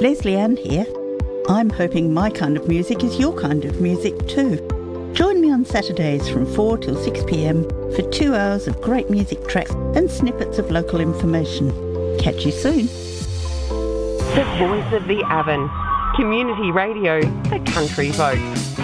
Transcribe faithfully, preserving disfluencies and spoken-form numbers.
Leslie Ann here. I'm hoping my kind of music is your kind of music too. Join me on Saturdays from four till six p m for two hours of great music tracks and snippets of local information. Catch you soon. The voice of the Avon. Community radio for country folk.